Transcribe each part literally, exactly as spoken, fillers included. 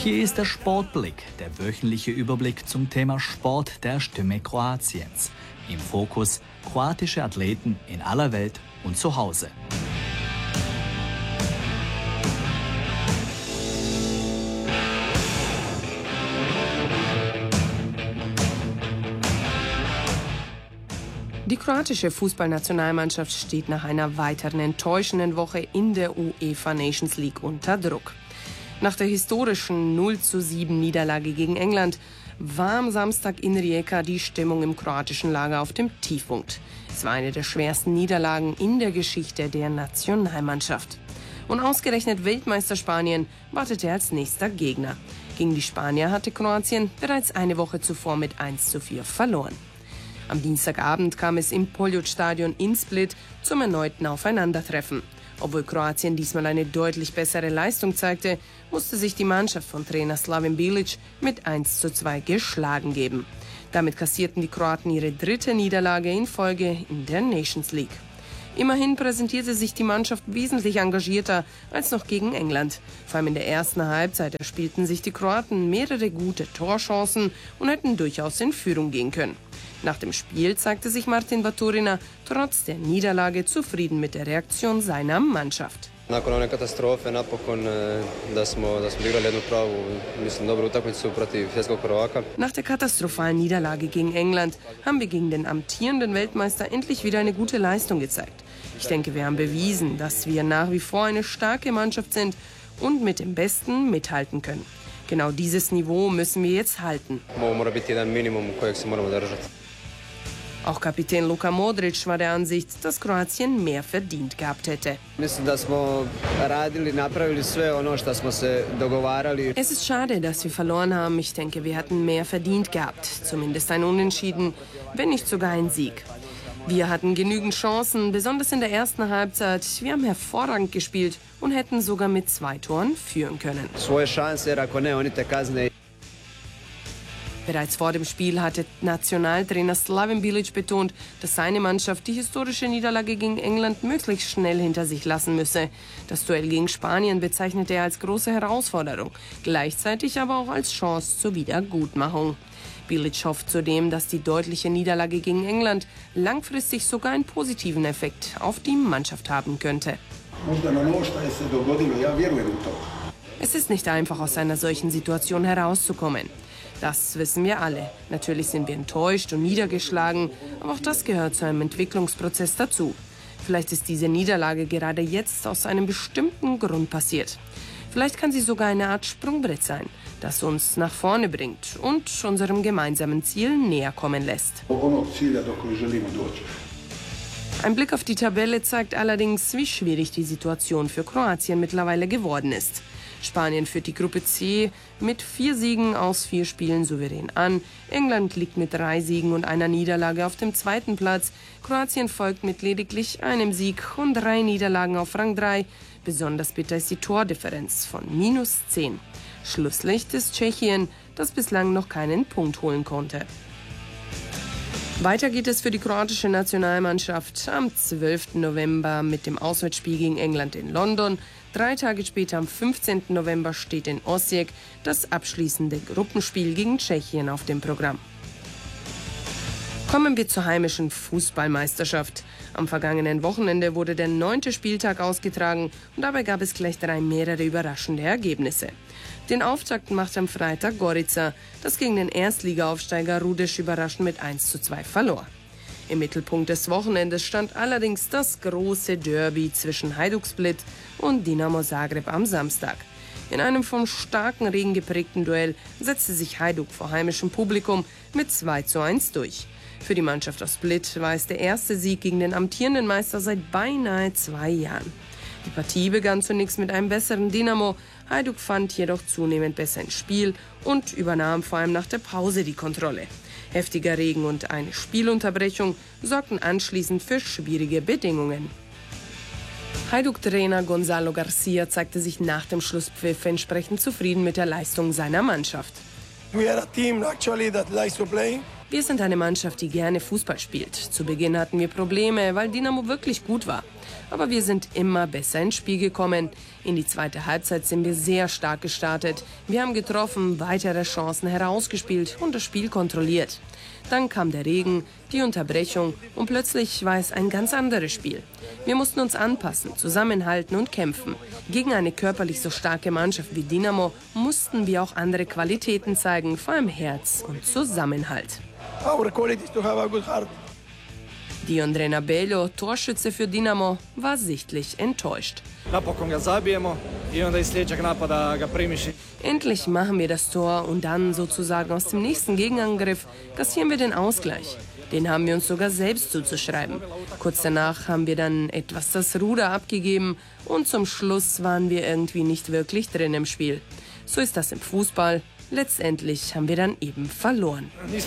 Hier ist der Sportblick, der wöchentliche Überblick zum Thema Sport der Stimme Kroatiens. Im Fokus kroatische Athleten in aller Welt und zu Hause. Die kroatische Fußballnationalmannschaft steht nach einer weiteren enttäuschenden Woche in der UEFA Nations League unter Druck. Nach der historischen null zu sieben Niederlage gegen England war am Samstag in Rijeka die Stimmung im kroatischen Lager auf dem Tiefpunkt. Es war eine der schwersten Niederlagen in der Geschichte der Nationalmannschaft. Und ausgerechnet Weltmeister Spanien wartete als nächster Gegner. Gegen die Spanier hatte Kroatien bereits eine Woche zuvor mit eins zu vier verloren. Am Dienstagabend kam es im Poljud-Stadion in Split zum erneuten Aufeinandertreffen. Obwohl Kroatien diesmal eine deutlich bessere Leistung zeigte, musste sich die Mannschaft von Trainer Slaven Bilic mit eins zu zwei geschlagen geben. Damit kassierten die Kroaten ihre dritte Niederlage in Folge in der Nations League. Immerhin präsentierte sich die Mannschaft wesentlich engagierter als noch gegen England. Vor allem in der ersten Halbzeit erspielten sich die Kroaten mehrere gute Torchancen und hätten durchaus in Führung gehen können. Nach dem Spiel zeigte sich Martin Baturina trotz der Niederlage zufrieden mit der Reaktion seiner Mannschaft. Nach der katastrophalen Niederlage gegen England haben wir gegen den amtierenden Weltmeister endlich wieder eine gute Leistung gezeigt. Ich denke, wir haben bewiesen, dass wir nach wie vor eine starke Mannschaft sind und mit dem Besten mithalten können. Genau dieses Niveau müssen wir jetzt halten. Auch Kapitän Luka Modric war der Ansicht, dass Kroatien mehr verdient gehabt hätte. Es ist schade, dass wir verloren haben. Ich denke, wir hatten mehr verdient gehabt. Zumindest ein Unentschieden, wenn nicht sogar ein Sieg. Wir hatten genügend Chancen, besonders in der ersten Halbzeit. Wir haben hervorragend gespielt und hätten sogar mit zwei Toren führen können. Bereits vor dem Spiel hatte Nationaltrainer Slaven Bilic betont, dass seine Mannschaft die historische Niederlage gegen England möglichst schnell hinter sich lassen müsse. Das Duell gegen Spanien bezeichnete er als große Herausforderung, gleichzeitig aber auch als Chance zur Wiedergutmachung. Bilic hofft zudem, dass die deutliche Niederlage gegen England langfristig sogar einen positiven Effekt auf die Mannschaft haben könnte. Es ist nicht einfach, aus einer solchen Situation herauszukommen. Das wissen wir alle. Natürlich sind wir enttäuscht und niedergeschlagen, aber auch das gehört zu einem Entwicklungsprozess dazu. Vielleicht ist diese Niederlage gerade jetzt aus einem bestimmten Grund passiert. Vielleicht kann sie sogar eine Art Sprungbrett sein, das uns nach vorne bringt und unserem gemeinsamen Ziel näher kommen lässt. Ein Blick auf die Tabelle zeigt allerdings, wie schwierig die Situation für Kroatien mittlerweile geworden ist. Spanien führt die Gruppe C mit vier Siegen aus vier Spielen souverän an. England liegt mit drei Siegen und einer Niederlage auf dem zweiten Platz. Kroatien folgt mit lediglich einem Sieg und drei Niederlagen auf Rang drei. Besonders bitter ist die Tordifferenz von minus zehn. Schlusslicht ist Tschechien, das bislang noch keinen Punkt holen konnte. Weiter geht es für die kroatische Nationalmannschaft am zwölften November mit dem Auswärtsspiel gegen England in London. Drei Tage später, am fünfzehnten November, steht in Osijek das abschließende Gruppenspiel gegen Tschechien auf dem Programm. Kommen wir zur heimischen Fußballmeisterschaft. Am vergangenen Wochenende wurde der neunte Spieltag ausgetragen und dabei gab es gleich drei mehrere überraschende Ergebnisse. Den Auftakt macht am Freitag Gorica, das gegen den Erstligaaufsteiger Rudeš überraschend mit eins zu zwei verlor. Im Mittelpunkt des Wochenendes stand allerdings das große Derby zwischen Hajduk Split und Dinamo Zagreb am Samstag. In einem vom starken Regen geprägten Duell setzte sich Hajduk vor heimischem Publikum mit zwei zu eins durch. Für die Mannschaft aus Split war es der erste Sieg gegen den amtierenden Meister seit beinahe zwei Jahren. Die Partie begann zunächst mit einem besseren Dinamo. Hajduk fand jedoch zunehmend besser ins Spiel und übernahm vor allem nach der Pause die Kontrolle. Heftiger Regen und eine Spielunterbrechung sorgten anschließend für schwierige Bedingungen. Hajduk-Trainer Gonzalo Garcia zeigte sich nach dem Schlusspfiff entsprechend zufrieden mit der Leistung seiner Mannschaft. We are a team actually that likes to play. Wir sind eine Mannschaft, die gerne Fußball spielt. Zu Beginn hatten wir Probleme, weil Dinamo wirklich gut war. aber wir sind immer besser ins Spiel gekommen. In die zweite Halbzeit sind wir sehr stark gestartet. Wir haben getroffen, weitere Chancen herausgespielt und das Spiel kontrolliert. Dann kam der Regen, die Unterbrechung und plötzlich war es ein ganz anderes Spiel. Wir mussten uns anpassen, zusammenhalten und kämpfen. Gegen eine körperlich so starke Mannschaft wie Dinamo mussten wir auch andere Qualitäten zeigen, vor allem Herz und Zusammenhalt. Our quality is to have a good heart. Diondre Nabeljo, Torschütze für Dinamo, war sichtlich enttäuscht. Endlich machen wir das Tor und dann sozusagen aus dem nächsten Gegenangriff kassieren wir den Ausgleich. Den haben wir uns sogar selbst zuzuschreiben. Kurz danach haben wir dann etwas das Ruder abgegeben und zum Schluss waren wir irgendwie nicht wirklich drin im Spiel. So ist das im Fußball. Letztendlich haben wir dann eben verloren.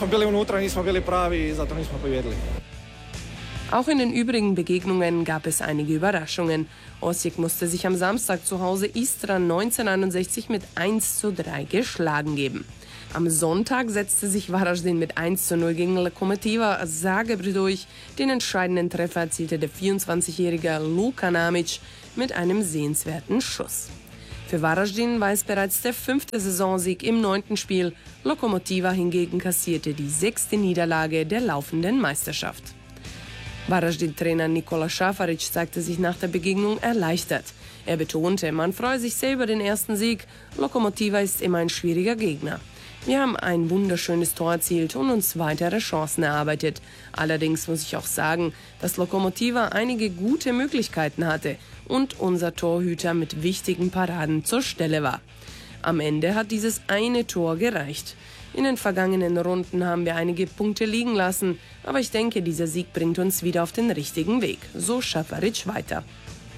Auch in den übrigen Begegnungen gab es einige Überraschungen. Osijek musste sich am Samstag zu Hause Istra neunzehnhunderteinundsechzig mit eins zu drei geschlagen geben. Am Sonntag setzte sich Varaždin mit eins zu null gegen Lokomotiva Zagreb durch. Den entscheidenden Treffer erzielte der vierundzwanzigjährige Luka Namic mit einem sehenswerten Schuss. Für Varaždin war es bereits der fünfte Saisonsieg im neunten Spiel. Lokomotiva hingegen kassierte die sechste Niederlage der laufenden Meisterschaft. Varaždin-Trainer Nikola Šafarić zeigte sich nach der Begegnung erleichtert. Er betonte, man freue sich sehr über den ersten Sieg. Lokomotiva ist immer ein schwieriger Gegner. Wir haben ein wunderschönes Tor erzielt und uns weitere Chancen erarbeitet. Allerdings muss ich auch sagen, dass Lokomotiva einige gute Möglichkeiten hatte und unser Torhüter mit wichtigen Paraden zur Stelle war. Am Ende hat dieses eine Tor gereicht. In den vergangenen Runden haben wir einige Punkte liegen lassen, aber ich denke, dieser Sieg bringt uns wieder auf den richtigen Weg. So Šafarić weiter.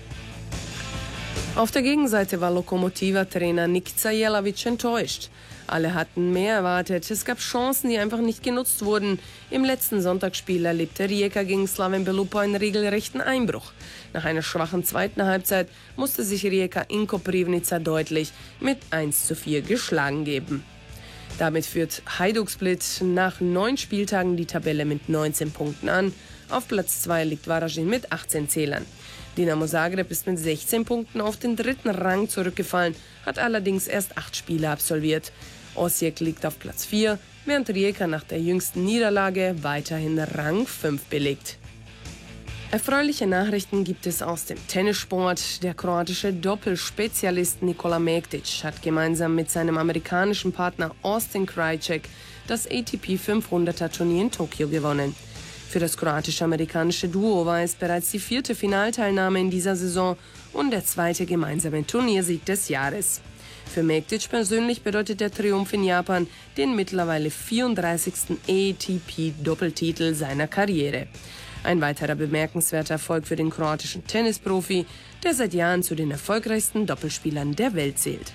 Auf der Gegenseite war Lokomotiva-Trainer Nica Jelavić enttäuscht. Alle hatten mehr erwartet. Es gab Chancen, die einfach nicht genutzt wurden. Im letzten Sonntagsspiel erlebte Rijeka gegen Slaven Belupo einen regelrechten Einbruch. Nach einer schwachen zweiten Halbzeit musste sich Rijeka in Koprivnica deutlich mit eins zu vier geschlagen geben. Damit führt Hajduk Split nach neun Spieltagen die Tabelle mit neunzehn Punkten an. Auf Platz zwei liegt Varaždin mit achtzehn Zählern. Dinamo Zagreb ist mit sechzehn Punkten auf den dritten Rang zurückgefallen, hat allerdings erst acht Spiele absolviert. Osijek liegt auf Platz vier, während Rijeka nach der jüngsten Niederlage weiterhin Rang fünf belegt. Erfreuliche Nachrichten gibt es aus dem Tennissport. Der kroatische Doppelspezialist Nikola Mektić hat gemeinsam mit seinem amerikanischen Partner Austin Krajicek das A T P fünfhunderter Turnier in Tokio gewonnen. Für das kroatisch-amerikanische Duo war es bereits die vierte Finalteilnahme in dieser Saison und der zweite gemeinsame Turniersieg des Jahres. Für Mektić persönlich bedeutet der Triumph in Japan den mittlerweile vierunddreißigsten A T P-Doppeltitel seiner Karriere. Ein weiterer bemerkenswerter Erfolg für den kroatischen Tennisprofi, der seit Jahren zu den erfolgreichsten Doppelspielern der Welt zählt.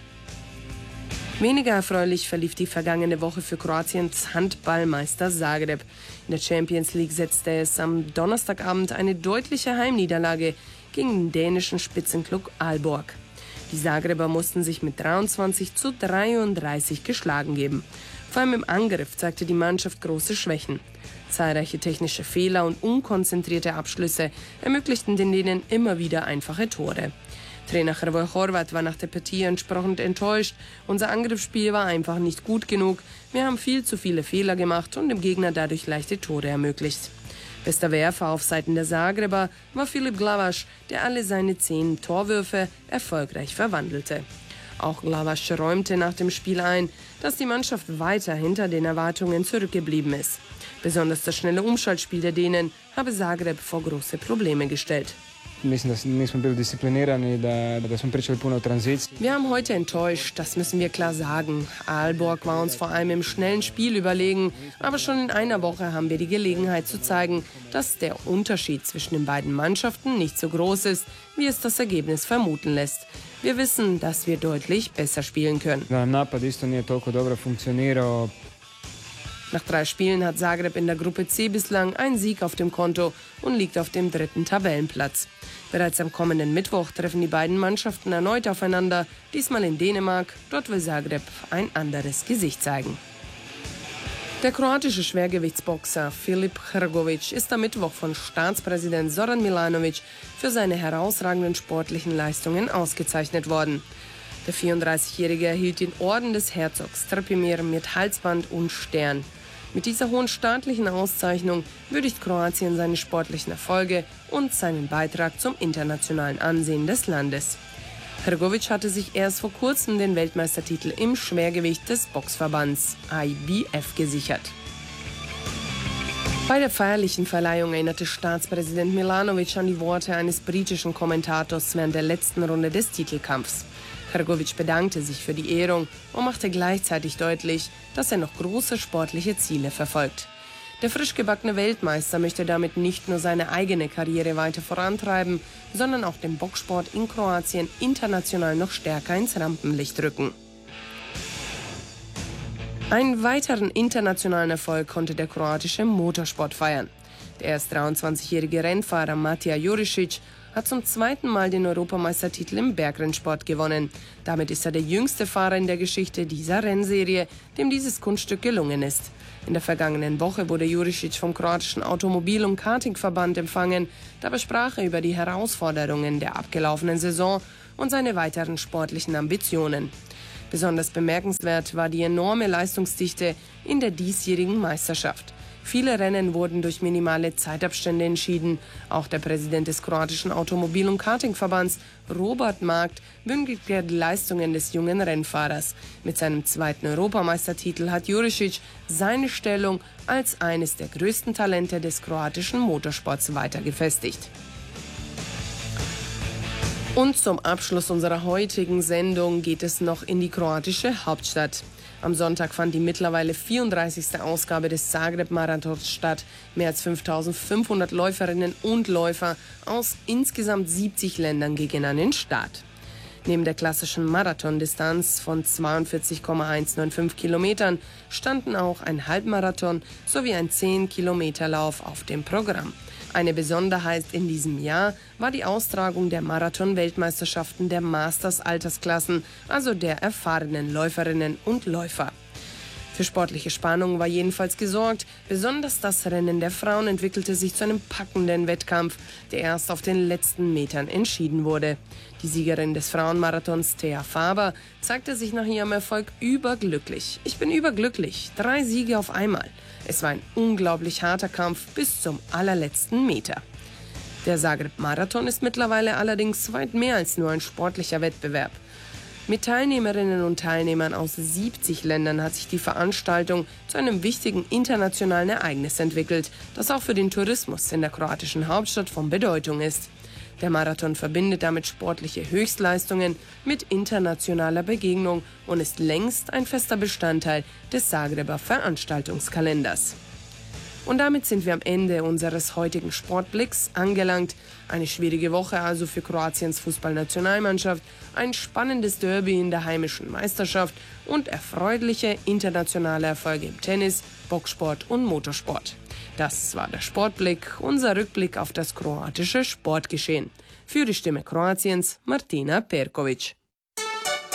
Weniger erfreulich verlief die vergangene Woche für Kroatiens Handballmeister Zagreb. In der Champions League setzte es am Donnerstagabend eine deutliche Heimniederlage gegen den dänischen Spitzenklub Aalborg. Die Zagreber mussten sich mit dreiundzwanzig zu dreiunddreißig geschlagen geben. Vor allem im Angriff zeigte die Mannschaft große Schwächen. Zahlreiche technische Fehler und unkonzentrierte Abschlüsse ermöglichten den Dänen immer wieder einfache Tore. Trainer Hrvoje Horvat war nach der Partie entsprechend enttäuscht. Unser Angriffsspiel war einfach nicht gut genug. Wir haben viel zu viele Fehler gemacht und dem Gegner dadurch leichte Tore ermöglicht. Bester Werfer auf Seiten der Zagreber war Filip Glavaš, der alle seine zehn Torwürfe erfolgreich verwandelte. Auch Glavaš räumte nach dem Spiel ein, dass die Mannschaft weiter hinter den Erwartungen zurückgeblieben ist. Besonders das schnelle Umschaltspiel der Dänen habe Zagreb vor große Probleme gestellt. Wir haben heute enttäuscht, das müssen wir klar sagen. Aalborg war uns vor allem im schnellen Spiel überlegen, aber schon in einer Woche haben wir die Gelegenheit zu zeigen, dass der Unterschied zwischen den beiden Mannschaften nicht so groß ist, wie es das Ergebnis vermuten lässt. Wir wissen, dass wir deutlich besser spielen können. Nach drei Spielen hat Zagreb in der Gruppe C bislang einen Sieg auf dem Konto und liegt auf dem dritten Tabellenplatz. Bereits am kommenden Mittwoch treffen die beiden Mannschaften erneut aufeinander, diesmal in Dänemark. Dort will Zagreb ein anderes Gesicht zeigen. Der kroatische Schwergewichtsboxer Filip Hrgović ist am Mittwoch von Staatspräsident Zoran Milanović für seine herausragenden sportlichen Leistungen ausgezeichnet worden. Der vierunddreißigjährige erhielt den Orden des Herzogs Trpimir mit Halsband und Stern. Mit dieser hohen staatlichen Auszeichnung würdigt Kroatien seine sportlichen Erfolge und seinen Beitrag zum internationalen Ansehen des Landes. Hrgović hatte sich erst vor kurzem den Weltmeistertitel im Schwergewicht des Boxverbands I B F gesichert. Bei der feierlichen Verleihung erinnerte Staatspräsident Milanović an die Worte eines britischen Kommentators während der letzten Runde des Titelkampfs. Hrgović bedankte sich für die Ehrung und machte gleichzeitig deutlich, dass er noch große sportliche Ziele verfolgt. Der frisch gebackene Weltmeister möchte damit nicht nur seine eigene Karriere weiter vorantreiben, sondern auch den Boxsport in Kroatien international noch stärker ins Rampenlicht rücken. Einen weiteren internationalen Erfolg konnte der kroatische Motorsport feiern. Der erst dreiundzwanzigjährige Rennfahrer Matija Jurišić hat zum zweiten Mal den Europameistertitel im Bergrennsport gewonnen. Damit ist er der jüngste Fahrer in der Geschichte dieser Rennserie, dem dieses Kunststück gelungen ist. In der vergangenen Woche wurde Jurišić vom kroatischen Automobil- und Kartingverband empfangen. Dabei sprach er über die Herausforderungen der abgelaufenen Saison und seine weiteren sportlichen Ambitionen. Besonders bemerkenswert war die enorme Leistungsdichte in der diesjährigen Meisterschaft. Viele Rennen wurden durch minimale Zeitabstände entschieden. Auch der Präsident des kroatischen Automobil- und Kartingverbands, Robert Markt, würdigte die Leistungen des jungen Rennfahrers. Mit seinem zweiten Europameistertitel hat Jurišić seine Stellung als eines der größten Talente des kroatischen Motorsports weiter gefestigt. Und zum Abschluss unserer heutigen Sendung geht es noch in die kroatische Hauptstadt. Am Sonntag fand die mittlerweile vierunddreißigste Ausgabe des Zagreb-Marathons statt. Mehr als fünftausendfünfhundert Läuferinnen und Läufer aus insgesamt siebzig Ländern gingen an den Start. Neben der klassischen Marathondistanz von zweiundvierzig Komma hundertfünfundneunzig Kilometern standen auch ein Halbmarathon sowie ein zehn Kilometer Lauf auf dem Programm. Eine Besonderheit in diesem Jahr war die Austragung der Marathon-Weltmeisterschaften der Masters-Altersklassen, also der erfahrenen Läuferinnen und Läufer. Für sportliche Spannung war jedenfalls gesorgt. Besonders das Rennen der Frauen entwickelte sich zu einem packenden Wettkampf, der erst auf den letzten Metern entschieden wurde. Die Siegerin des Frauenmarathons, Thea Faber, zeigte sich nach ihrem Erfolg überglücklich. Ich bin überglücklich. Drei Siege auf einmal. Es war ein unglaublich harter Kampf bis zum allerletzten Meter. Der Zagreb-Marathon ist mittlerweile allerdings weit mehr als nur ein sportlicher Wettbewerb. Mit Teilnehmerinnen und Teilnehmern aus siebzig Ländern hat sich die Veranstaltung zu einem wichtigen internationalen Ereignis entwickelt, das auch für den Tourismus in der kroatischen Hauptstadt von Bedeutung ist. Der Marathon verbindet damit sportliche Höchstleistungen mit internationaler Begegnung und ist längst ein fester Bestandteil des Zagreber Veranstaltungskalenders. Und damit sind wir am Ende unseres heutigen Sportblicks angelangt. Eine schwierige Woche also für Kroatiens Fußballnationalmannschaft, ein spannendes Derby in der heimischen Meisterschaft und erfreuliche internationale Erfolge im Tennis, Boxsport und Motorsport. Das war der Sportblick, unser Rückblick auf das kroatische Sportgeschehen. Für die Stimme Kroatiens, Martina Perković.